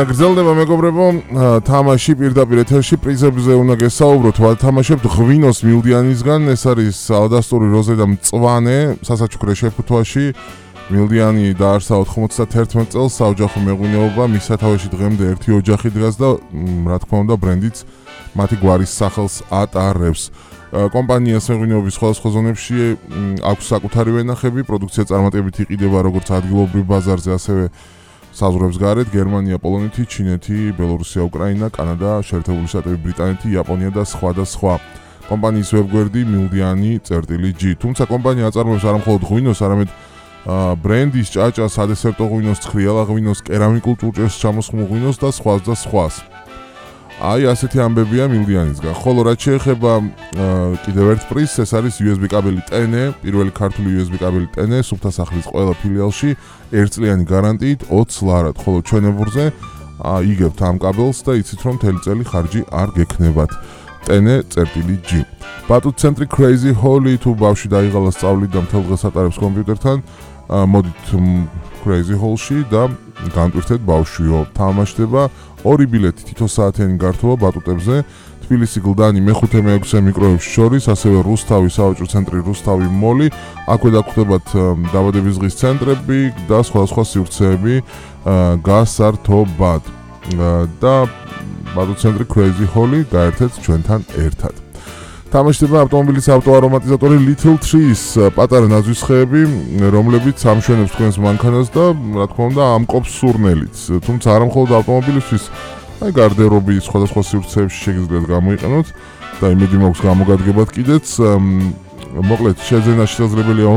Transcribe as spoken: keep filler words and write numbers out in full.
გრძელდება მეგობრებო, თამაში პირდაპირ ეთერში პრიზებზე უნდა გესაუბროთ, ვათამაშებთ ღვინოს მილდიანისგან, ეს არის ალდასტური როზე და მწვანე, სასაჩუქრე შეფუთვაში. მილდიანი დაარსა ოთხმოცდაათი წელს, საოჯახო მეღვინეობა, მის სათავეში დღემდე ერთი ოჯახი დგას და რა თქმა უნდა ბრენდიც მათი გვარის სახელს ატარებს. კომპანიას მეღვინეობის სხვადასხვა ზონებში აქვს საკუთარი ვენახები, პროდუქცია წარმატებით იყიდება როგორც ადგილობრივ ბაზარზე, ასევე საზღვრებს გარეთ, გერმანია, პოლონეთი, ჩინეთი, ბელორუსია, უკრაინა, კანადა, შეერთებული შტატები, ბრიტანეთი, იაპონია და სხვა და სხვა. კომპანიის ვებგვერდი მილდიანი წერტილი G. თუმცა კომპანია აწარმოებს არა მხოლოდ ღვინოს, არამედ ბრენდის, ჭაჭას, სადესერტო ღვინოს, ცხრიალა ღვინოს, კერამიკულ ჭურჭელს ჩამოსხმულ ღვინოს და სხვას და სხვას. აი ასეთი ამბებია მილდიანისგან. ხოლო რაც შეეხება კიდევ ერთ პრიზს, ეს არის U S B კაბელი ტენე, პირველი ქართული U S B კაბელი ტენე, სუფთა სახლის ყველა ფილიალში ერთწლიანი გარანტიით ოცს ლარად, ხოლო ჩვენებურზე იგებთ ამ კაბელს და იცით რომ მთელი წელი ხარჯი არ გექნებათ. ტენე წერტილი G. ბატუტ ცენტრი Crazy Holly თუ ბავშვი დაიღალა სწავლით და მთელ დღეს ატარებს კომპიუტერთან, მოდით Crazy Hall-ში და განტვირთეთ ბავშვიო. თამაშდება ორი ბილეთი თითო საათიანი გართობა ბატუტებზე, თბილისი გლდანი მეხუთე მეექვსე მიკროებში შორის, ასევე რუსთავი საავაჭრო ცენტრი რუსთავი მოლი, აქვე დაგხვდებათ დაბადების დღის ცენტრები და სხვადასხვა სივრცეები გასართობად. და ბატუტ ცენტრი Crazy Holly გაერთეთ ჩვენთან ერთად. თამაშდება ავტომობილის ავტოარომატიზატორი Little Trees, პატარა ნაზვის ხეები, რომლებიც ამშვენებს თქვენს მანქანას და რა თქმა უნდა ამკობს სურნელიც. თუმცა არა მხოლოდ ავტომობილისთვის, აი გარდერობის სხვადასხვა სივრცეებში შეგიძლიათ გამოიყენოთ და იმედი მაქვს გამოგადგებათ კიდეც. მოკლედ შეძენა შესაძლებელია